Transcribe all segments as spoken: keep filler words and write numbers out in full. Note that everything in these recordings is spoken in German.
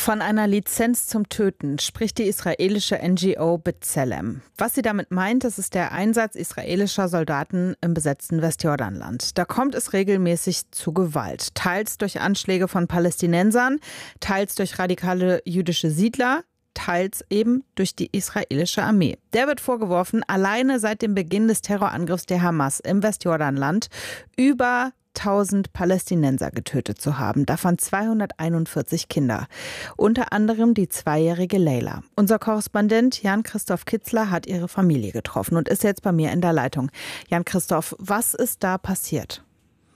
Von einer Lizenz zum Töten spricht die israelische N G O B'Tselem. Was sie damit meint, das ist der Einsatz israelischer Soldaten im besetzten Westjordanland. Da kommt es regelmäßig zu Gewalt, teils durch Anschläge von Palästinensern, teils durch radikale jüdische Siedler, teils eben durch die israelische Armee. Der wird vorgeworfen, alleine seit dem Beginn des Terrorangriffs der Hamas im Westjordanland über tausend Palästinenser getötet zu haben, davon zweihunderteinundvierzig Kinder. Unter anderem die zweijährige Leila. Unser Korrespondent Jan-Christoph Kitzler hat ihre Familie getroffen und ist jetzt bei mir in der Leitung. Jan-Christoph, was ist da passiert?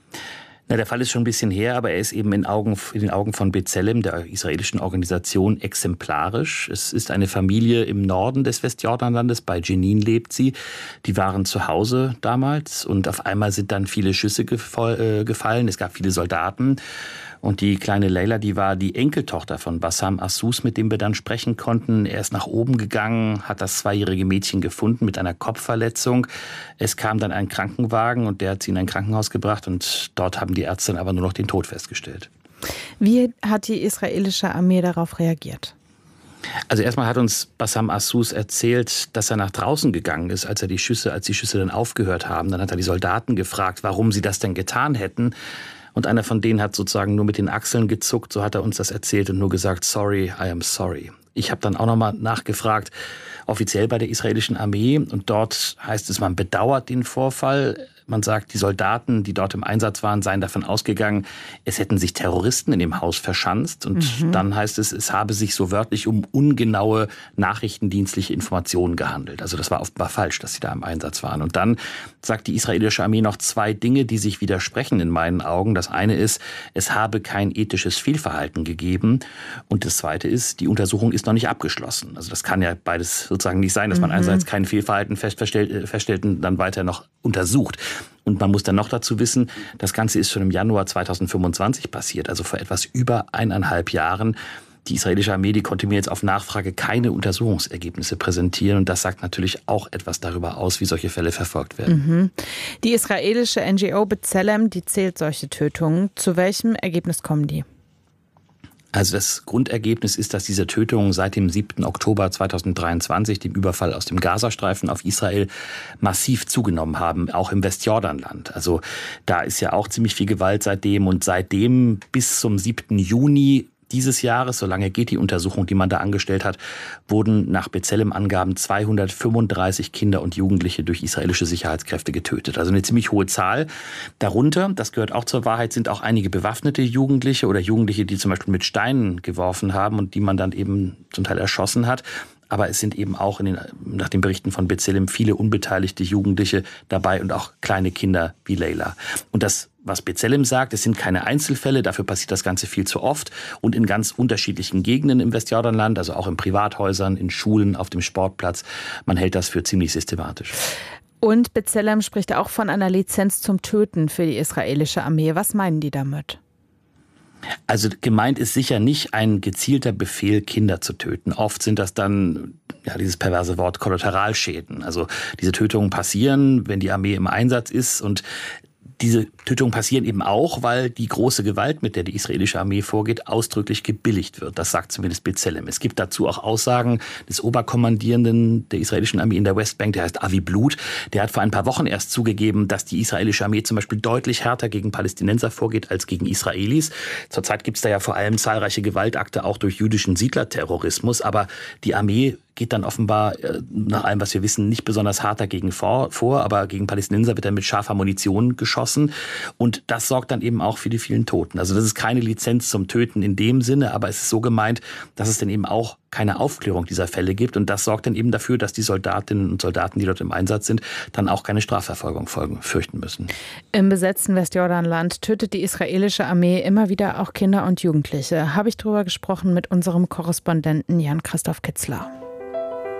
Na, der Fall ist schon ein bisschen her, aber er ist eben in, Augen, in den Augen von B'Tselem, der israelischen Organisation, exemplarisch. Es ist eine Familie im Norden des Westjordanlandes, bei Jenin lebt sie. Die waren zu Hause damals und auf einmal sind dann viele Schüsse gefallen. Es gab viele Soldaten. Und die kleine Leila, die war die Enkeltochter von Bassam Assous, mit dem wir dann sprechen konnten. Er ist nach oben gegangen, hat das zweijährige Mädchen gefunden mit einer Kopfverletzung. Es kam dann ein Krankenwagen und der hat sie in ein Krankenhaus gebracht und dort haben die Ärzte dann aber nur noch den Tod festgestellt. Wie hat die israelische Armee darauf reagiert? Also erstmal hat uns Bassam Assous erzählt, dass er nach draußen gegangen ist, als er die Schüsse, als die Schüsse dann aufgehört haben. Dann hat er die Soldaten gefragt, warum sie das denn getan hätten. Und einer von denen hat sozusagen nur mit den Achseln gezuckt, so hat er uns das erzählt und nur gesagt, sorry, I am sorry. Ich habe dann auch nochmal nachgefragt, offiziell bei der israelischen Armee. Und dort heißt es, man bedauert den Vorfall. Man sagt, die Soldaten, die dort im Einsatz waren, seien davon ausgegangen, es hätten sich Terroristen in dem Haus verschanzt. Und mhm. dann heißt es, es habe sich so wörtlich um ungenaue nachrichtendienstliche Informationen gehandelt. Also das war offenbar falsch, dass sie da im Einsatz waren. Und dann sagt die israelische Armee noch zwei Dinge, die sich widersprechen in meinen Augen. Das eine ist, es habe kein ethisches Fehlverhalten gegeben. Und das zweite ist, die Untersuchung ist noch nicht abgeschlossen. Also das kann ja beides sozusagen nicht sein, dass man mhm. einerseits kein Fehlverhalten feststellt, feststellt und dann weiter noch untersucht. Und man muss dann noch dazu wissen, das Ganze ist schon im Januar zweitausendfünfundzwanzig passiert, also vor etwas über eineinhalb Jahren. Die israelische Armee, die konnte mir jetzt auf Nachfrage keine Untersuchungsergebnisse präsentieren. Und das sagt natürlich auch etwas darüber aus, wie solche Fälle verfolgt werden. Mhm. Die israelische N G O B'Tselem, die zählt solche Tötungen. Zu welchem Ergebnis kommen die? Also das Grundergebnis ist, dass diese Tötungen seit dem siebten Oktober zweitausenddreiundzwanzig, dem Überfall aus dem Gazastreifen auf Israel, massiv zugenommen haben, auch im Westjordanland. Also da ist ja auch ziemlich viel Gewalt seitdem und seitdem bis zum siebten Juni dieses Jahres, so lange geht die Untersuchung, die man da angestellt hat, wurden nach B'Tselem-Angaben zweihundertfünfunddreißig Kinder und Jugendliche durch israelische Sicherheitskräfte getötet. Also eine ziemlich hohe Zahl. Darunter, das gehört auch zur Wahrheit, sind auch einige bewaffnete Jugendliche oder Jugendliche, die zum Beispiel mit Steinen geworfen haben und die man dann eben zum Teil erschossen hat. Aber es sind eben auch in den, nach den Berichten von B'Tselem viele unbeteiligte Jugendliche dabei und auch kleine Kinder wie Leila. Und das, was B'Tselem sagt, es sind keine Einzelfälle, dafür passiert das Ganze viel zu oft und in ganz unterschiedlichen Gegenden im Westjordanland, also auch in Privathäusern, in Schulen, auf dem Sportplatz. Man hält das für ziemlich systematisch. Und B'Tselem spricht auch von einer Lizenz zum Töten für die israelische Armee. Was meinen die damit? Also gemeint ist sicher nicht ein gezielter Befehl, Kinder zu töten. Oft sind das dann, ja, dieses perverse Wort, Kollateralschäden. Also diese Tötungen passieren, wenn die Armee im Einsatz ist und diese Tötungen passieren eben auch, weil die große Gewalt, mit der die israelische Armee vorgeht, ausdrücklich gebilligt wird. Das sagt zumindest B'Tselem. Es gibt dazu auch Aussagen des Oberkommandierenden der israelischen Armee in der Westbank, der heißt Avi Blut. Der hat vor ein paar Wochen erst zugegeben, dass die israelische Armee zum Beispiel deutlich härter gegen Palästinenser vorgeht als gegen Israelis. Zurzeit gibt es da ja vor allem zahlreiche Gewaltakte auch durch jüdischen Siedlerterrorismus. Aber die Armee geht dann offenbar, nach allem, was wir wissen, nicht besonders hart dagegen vor, vor, aber gegen Palästinenser wird dann mit scharfer Munition geschossen und das sorgt dann eben auch für die vielen Toten. Also das ist keine Lizenz zum Töten in dem Sinne, aber es ist so gemeint, dass es dann eben auch keine Aufklärung dieser Fälle gibt und das sorgt dann eben dafür, dass die Soldatinnen und Soldaten, die dort im Einsatz sind, dann auch keine Strafverfolgung folgen, fürchten müssen. Im besetzten Westjordanland tötet die israelische Armee immer wieder auch Kinder und Jugendliche. Habe ich darüber gesprochen mit unserem Korrespondenten Jan-Christoph Kitzler.